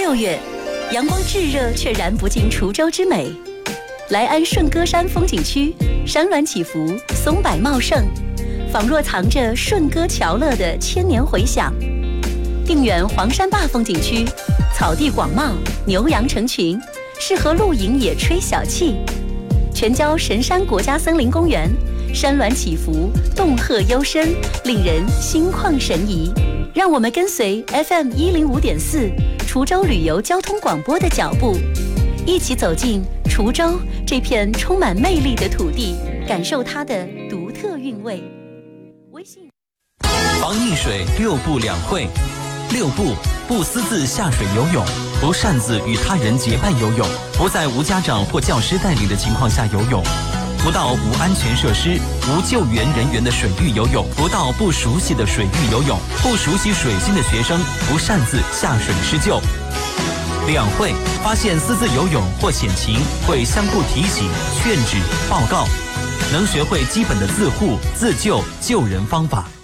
6月，阳光炙热却燃不尽滁州之美。来安顺歌山风景区，山峦起伏，松柏茂盛，仿若藏着顺歌桥乐的千年回响。定远黄山坝风景区，草地广袤，牛羊成群，适合露营野炊小憩。全椒神山国家森林公园，山峦起伏，洞壑幽深，令人心旷神怡。让我们跟随 FM105.4 滁州旅游交通广播的脚步，一起走进滁州这片充满魅力的土地，感受它的独特韵味。微信防溺水6不2会：6不：不私自下水游泳，不擅自与他人结伴游泳，不在无家长或教师带领的情况下游泳，不到无安全设施、无救援人员的水域游泳，不到不熟悉的水域游泳，不熟悉水性的学生不擅自下水施救。2会：发现私自游泳或险情，会相互提醒、劝止、报告，能学会基本的自护、自救、救人方法。